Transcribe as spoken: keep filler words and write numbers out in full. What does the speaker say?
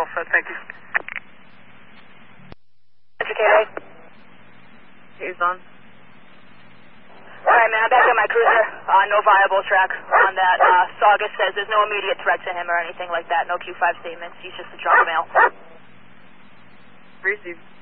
all set, thank you. Educated. He's on. All right, man, I'm back at my cruiser. Uh, no viable track on that. Uh, Saugus says there's no immediate threat to him or anything like that. No Q five statements. He's just a drunk male. Received.